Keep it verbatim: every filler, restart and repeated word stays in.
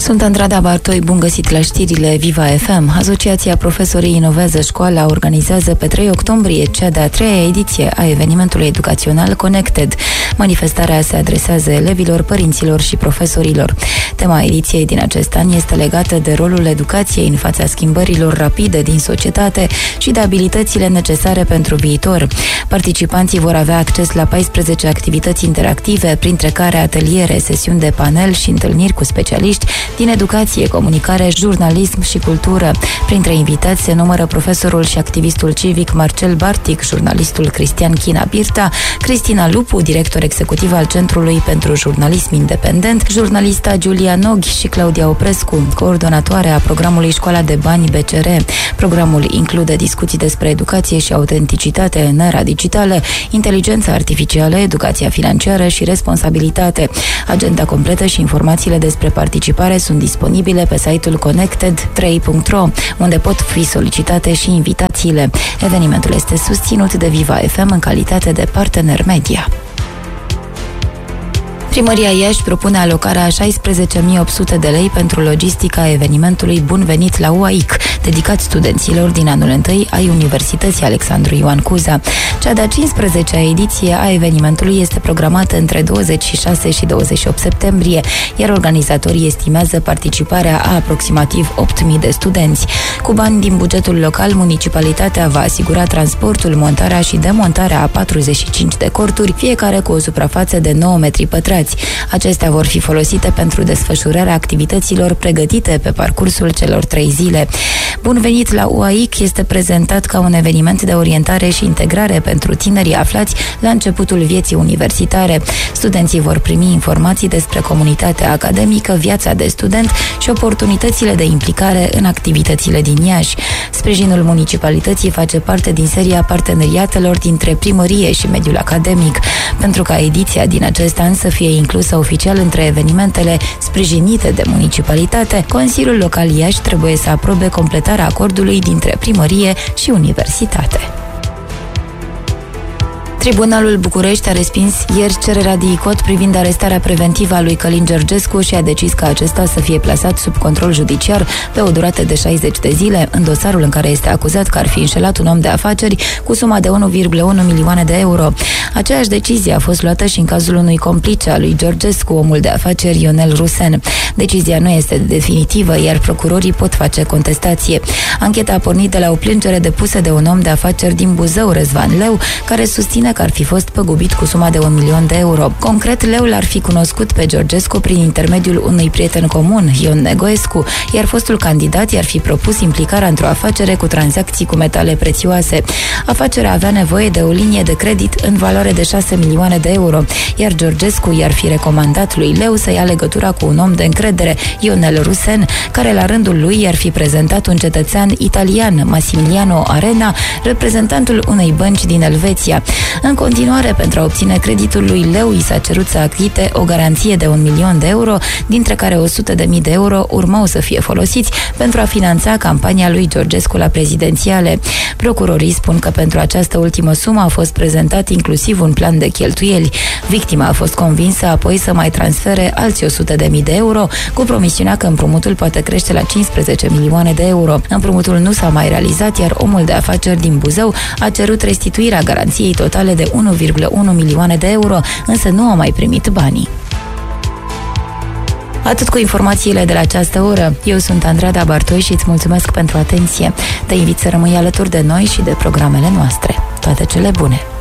Sunt Andrada Bartoi, bun găsit la știrile Viva F M. Asociația Profesorii Inovează Școala organizează pe trei octombrie cea de-a treia ediție a evenimentului educațional Connected. Manifestarea se adresează elevilor, părinților și profesorilor. Tema ediției din acest an este legată de rolul educației în fața schimbărilor rapide din societate și de abilitățile necesare pentru viitor. Participanții vor avea acces la paisprezece activități interactive, printre care ateliere, sesiuni de panel și întâlniri cu specialiști din educație, comunicare, jurnalism și cultură. Printre invitați se numără profesorul și activistul civic Marcel Bartic, jurnalistul Cristian China Birta, Cristina Lupu, director executiv al Centrului pentru Jurnalism Independent, jurnalista Giulia Noghi și Claudia Oprescu, coordonatoare a programului Școala de Bani B C R. Programul include discuții despre educație și autenticitate în era digitală, inteligența artificială, educația financiară și responsabilitate. Agenda completă și informațiile despre participare sunt disponibile pe site-ul connected trei punct ro, unde pot fi solicitate și invitațiile. Evenimentul este susținut de Viva F M în calitate de partener media. Primăria Iași propune alocarea a șaisprezece mii opt sute de lei pentru logistica evenimentului Bun venit la U A I C, dedicat studenților din anul întâi ai Universității Alexandru Ioan Cuza. Cea de-a cincisprezecea ediție a evenimentului este programată între douăzeci și șase și douăzeci și opt septembrie, iar organizatorii estimează participarea a aproximativ opt mii de studenți. Cu bani din bugetul local, municipalitatea va asigura transportul, montarea și demontarea a patruzeci și cinci de corturi, fiecare cu o suprafață de nouă metri pătrați. Acestea vor fi folosite pentru desfășurarea activităților pregătite pe parcursul celor trei zile. Bun venit la U A I C este prezentat ca un eveniment de orientare și integrare pentru tinerii aflați la începutul vieții universitare. Studenții vor primi informații despre comunitatea academică, viața de student și oportunitățile de implicare în activitățile din Iași. Sprijinul municipalității face parte din seria parteneriatelor dintre primărie și mediul academic. Pentru ca ediția din acest an să fie inclusă oficial între evenimentele sprijinite de municipalitate, Consiliul Local Iași trebuie să aprobe completarea acordului dintre primărie și universitate. Tribunalul București a respins ieri cererea de icot privind arestarea preventivă a lui Călin Georgescu și a decis ca acesta să fie plasat sub control judiciar pe o durată de șaizeci de zile în dosarul în care este acuzat că ar fi înșelat un om de afaceri cu suma de unu virgulă unu milioane de euro. Aceeași decizie a fost luată și în cazul unui complice al lui Georgescu, omul de afaceri Ionel Rusen. Decizia nu este definitivă, iar procurorii pot face contestație. Ancheta a pornit de la o plângere depusă de un om de afaceri din Buzău, Răzvan Leu, care susține că ar fi fost păgubit cu suma de un milion de euro. Concret, Leu l-ar fi cunoscut pe Georgescu prin intermediul unui prieten comun, Ion Negoescu, iar fostul candidat i-ar fi propus implicarea într-o afacere cu tranzacții cu metale prețioase. Afacerea avea nevoie de o linie de credit în valoare de șase milioane de euro, iar Georgescu i-ar fi recomandat lui Leu să ia legătura cu un om de încredere, Ionel Rusen, care la rândul lui i-ar fi prezentat un cetățean italian, Massimiliano Arena, reprezentantul unei bănci din Elveția. În continuare, pentru a obține creditul lui Leu, i s-a cerut să achite o garanție de un milion de euro, dintre care o sută de mii de euro urmau să fie folosiți pentru a finanța campania lui Georgescu la prezidențiale. Procurorii spun că pentru această ultimă sumă a fost prezentat inclusiv un plan de cheltuieli. Victima a fost convinsă apoi să mai transfere alți o sută de mii de euro, cu promisiunea că împrumutul poate crește la cincisprezece milioane de euro. Împrumutul nu s-a mai realizat, iar omul de afaceri din Buzău a cerut restituirea garanției totale de unu virgulă unu milioane de euro, însă nu a mai primit banii. Atât cu informațiile de la această oră. Eu sunt Andrada Bartoi și îți mulțumesc pentru atenție. Te invit să rămâi alături de noi și de programele noastre. Toate cele bune!